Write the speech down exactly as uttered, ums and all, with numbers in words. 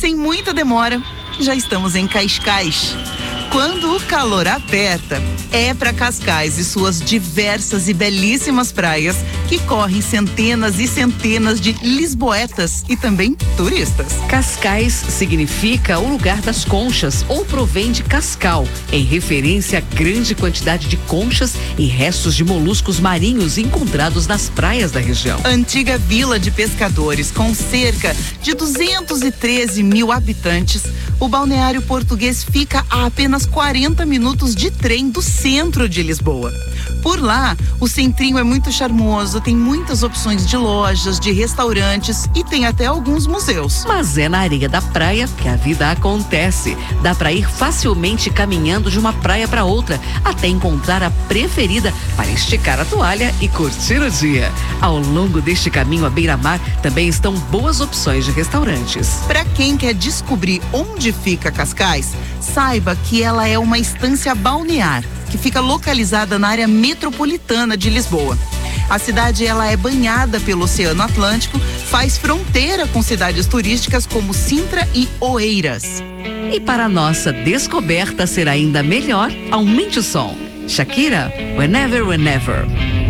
sem muita demora, já estamos em Cascais. Quando o calor aperta, é para Cascais e suas diversas e belíssimas praias que correm centenas e centenas de lisboetas e também turistas. Cascais significa o lugar das conchas ou provém de cascal, em referência à grande quantidade de conchas e restos de moluscos marinhos encontrados nas praias da região. Antiga vila de pescadores com cerca de duzentos e treze mil habitantes, o balneário português fica a apenas quarenta minutos de trem do centro de Lisboa. Por lá, o centrinho é muito charmoso, tem muitas opções de lojas, de restaurantes e tem até alguns museus. Mas é na areia da praia que a vida acontece. Dá para ir facilmente caminhando de uma praia para outra, até encontrar a preferida para esticar a toalha e curtir o dia. Ao longo deste caminho à beira-mar também estão boas opções de restaurantes. Para quem quer descobrir onde fica Cascais, saiba que ela é uma estância balnear que fica localizada na área metropolitana de Lisboa. A cidade ela é banhada pelo Oceano Atlântico, faz fronteira com cidades turísticas como Sintra e Oeiras. E para nossa descoberta ser ainda melhor, aumente o som. Shakira, Whenever, Whenever.